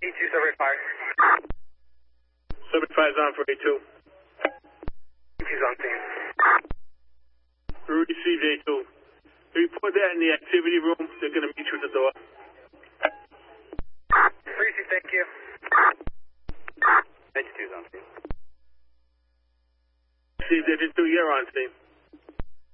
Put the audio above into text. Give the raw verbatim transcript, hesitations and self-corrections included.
E two, seven five. seven five is on for A two. E two's on scene. We received A two. Report that in the activity room. They're going to meet you at the door. Receive, thank you. H two's on scene. See, they did two, you're on scene.